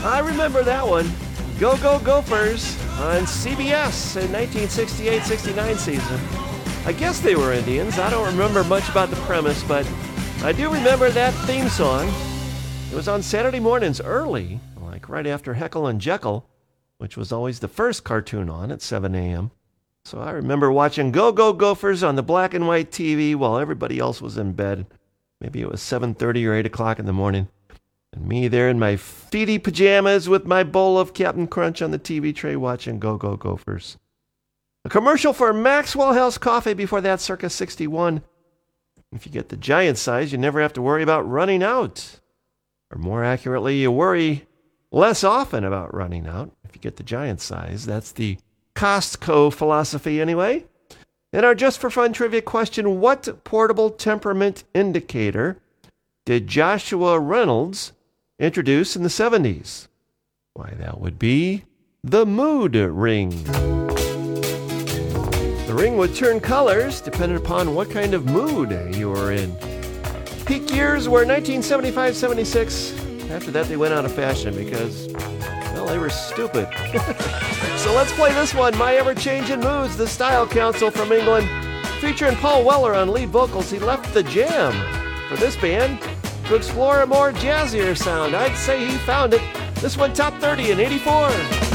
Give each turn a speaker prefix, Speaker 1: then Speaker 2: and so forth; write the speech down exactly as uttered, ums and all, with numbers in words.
Speaker 1: I remember that one. Go Go Gophers on C B S in nineteen sixty-eight sixty-nine season. I guess they were Indians. I don't remember much about the premise, but I do remember that theme song. It was on Saturday mornings early, like right after Heckle and Jekyll, which was always the first cartoon on at seven a.m. So I remember watching Go Go Gophers on the black and white T V while everybody else was in bed. Maybe it was seven thirty or eight o'clock in the morning. And me there in my feety pajamas with my bowl of Captain Crunch on the T V tray watching Go Go Gophers. A commercial for Maxwell House Coffee before that, circa sixty-one. If you get the giant size, you never have to worry about running out. Or more accurately, you worry less often about running out if you get the giant size. That's the Costco philosophy anyway. And our Just for Fun trivia question, what portable temperament indicator did Joshua Reynolds introduce in the seventies? Why, that would be the mood ring. The ring would turn colors depending upon what kind of mood you were in. Peak years were nineteen seventy-five seventy-six. After that, they went out of fashion because, well, they were stupid. So let's play this one, My Ever-Changing Moods, the Style Council from England. Featuring Paul Weller on lead vocals, he left the Jam for this band to explore a more jazzier sound. I'd say he found it. This one top thirty in eighty-four.